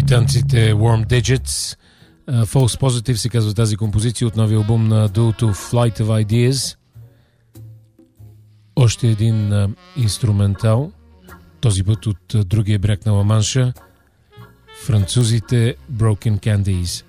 Британците Warm Digits. False Positive се казва тази композиция от новия албум на дуото Flight of Ideas. Още един инструментал, този път от другия бряг на Ла Манша. Французите Broken Candies.